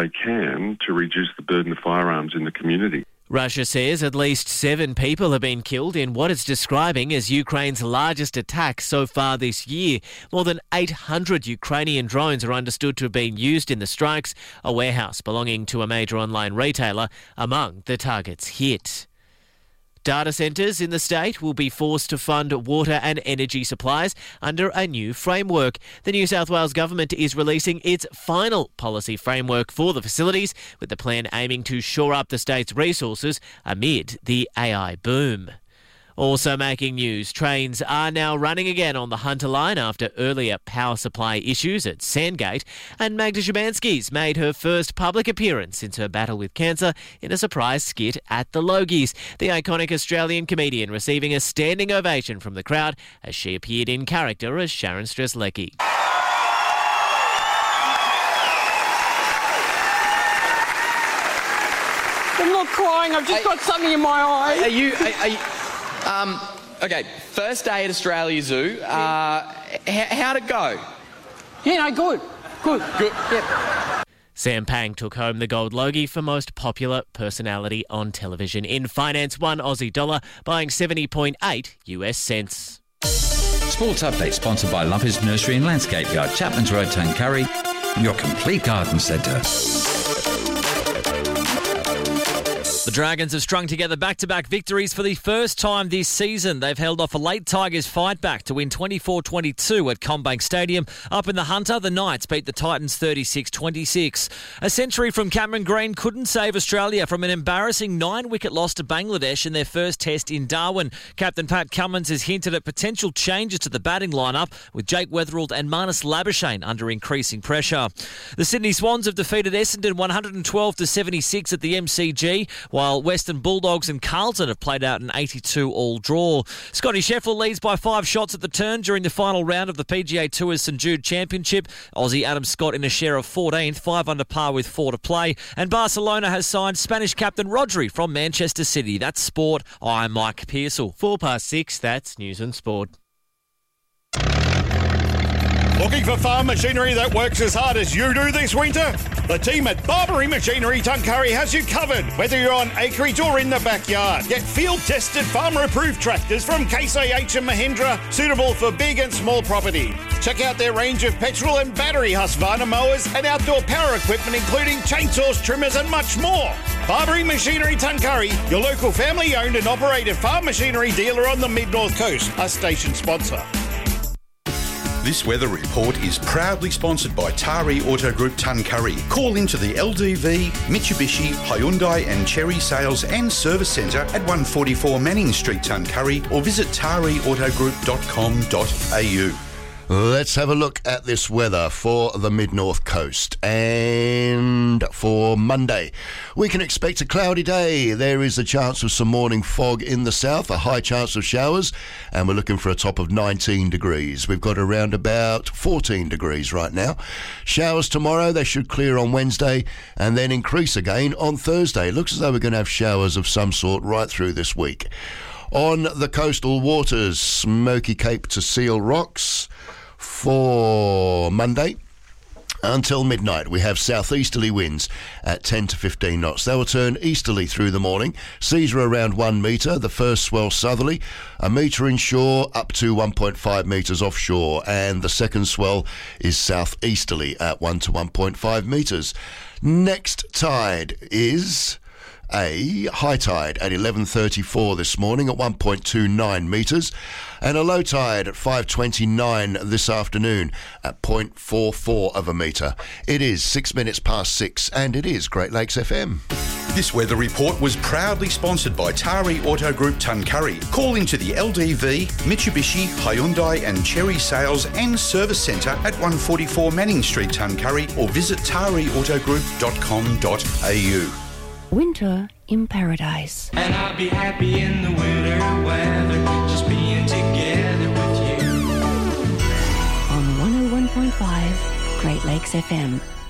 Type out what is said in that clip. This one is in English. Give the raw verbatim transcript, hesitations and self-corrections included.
they can to reduce the burden of firearms in the community. Russia says at least seven people have been killed in what it's describing as Ukraine's largest attack so far this year. More than eight hundred Ukrainian drones are understood to have been used in the strikes, a warehouse belonging to a major online retailer among the targets hit. Data centres in the state will be forced to fund water and energy supplies under a new framework. The New South Wales government is releasing its final policy framework for the facilities, with the plan aiming to shore up the state's resources amid the A I boom. Also making news, trains are now running again on the Hunter Line after earlier power supply issues at Sandgate, and Magda Szymanski's made her first public appearance since her battle with cancer in a surprise skit at the Logies. The iconic Australian comedian receiving a standing ovation from the crowd as she appeared in character as Sharon Streslecki. I'm not crying, I've just got something in my eye. Are you... Are, are you Um, okay, first day at Australia Zoo. Uh, h- how'd it go? Yeah, no, good. Good. Good. Yep. Sam Pang took home the gold Logie for most popular personality on television. In finance, one Aussie dollar buying seventy point eight US cents. Sports update sponsored by Lumpy's Nursery and Landscape Yard, Chapman's Road, Tuncurry, your complete garden centre. The Dragons have strung together back-to-back victories for the first time this season. They've held off a late Tigers fight back to win twenty-four twenty-two at CommBank Stadium. Up in the Hunter, the Knights beat the Titans thirty-six twenty-six. A century from Cameron Green couldn't save Australia from an embarrassing nine-wicket loss to Bangladesh in their first test in Darwin. Captain Pat Cummins has hinted at potential changes to the batting lineup, with Jake Weatherald and Marnus Labuschagne under increasing pressure. The Sydney Swans have defeated Essendon one hundred twelve to seventy-six at the M C G, while Western Bulldogs and Carlton have played out an eighty-two all draw. Scotty Scheffler leads by five shots at the turn during the final round of the P G A Tour's St Jude Championship. Aussie Adam Scott in a share of fourteenth, five under par with four to play. And Barcelona has signed Spanish captain Rodri from Manchester City. That's sport. I'm Mike Pearsall. Four past six, that's News and Sport. Looking for farm machinery that works as hard as you do this winter? The team at Barbary Machinery Tuncurry has you covered, whether you're on acreage or in the backyard. Get field-tested, farmer-approved tractors from Case A H and Mahindra, suitable for big and small property. Check out their range of petrol and battery Husqvarna mowers and outdoor power equipment, including chainsaws, trimmers and much more. Barbary Machinery Tuncurry, your local family-owned and operated farm machinery dealer on the Mid-North Coast, a station sponsor. This weather report is proudly sponsored by Tari Auto Group Tuncurry. Call into the L D V, Mitsubishi, Hyundai and Cherry Sales and Service Centre at one forty-four Manning Street, Tuncurry, or visit tari auto group dot com dot a u. Let's have a look at this weather for the Mid-North Coast. And for Monday, we can expect a cloudy day. There is a chance of some morning fog in the south, a high chance of showers, and we're looking for a top of nineteen degrees. We've got around about fourteen degrees right now. Showers tomorrow, they should clear on Wednesday and then increase again on Thursday. It looks as though we're going to have showers of some sort right through this week. On the coastal waters, Smoky Cape to Seal Rocks for Monday. Until midnight, we have southeasterly winds at ten to fifteen knots. They will turn easterly through the morning. Seas are around one metre. The first swell southerly, a metre inshore up to one point five metres offshore. And the second swell is southeasterly at one to one point five metres. Next tide is a high tide at eleven thirty-four this morning at one point two nine metres, and a low tide at five twenty-nine this afternoon at zero point four four of a metre. It is six minutes past six, and it is Great Lakes F M. This weather report was proudly sponsored by Tari Auto Group Tuncurry. Call into the L D V, Mitsubishi, Hyundai and Cherry Sales and Service Centre at one forty-four Manning Street, Tuncurry, or visit tari auto group dot com dot a u. Winter in Paradise. And I'll be happy in the winter weather, just being together with you. On one oh one point five Great Lakes F M.